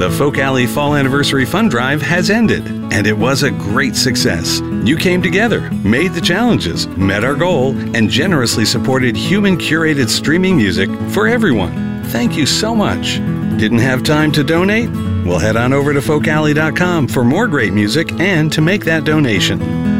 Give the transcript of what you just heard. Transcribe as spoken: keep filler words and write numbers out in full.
The Folk Alley Fall Anniversary Fund Drive has ended, and it was a great success. You came together, made the challenges, met our goal, and generously supported human-curated streaming music for everyone. Thank you so much. Didn't have time to donate? Well, head on over to folk alley dot com for more great music and to make that donation.